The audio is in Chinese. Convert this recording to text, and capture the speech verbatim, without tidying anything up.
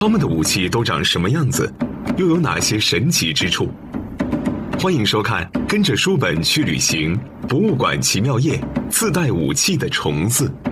他们的武器都长什么样子，又有哪些神奇之处？欢迎收看《跟着书本去旅行：博物馆奇妙夜》自带武器的虫子。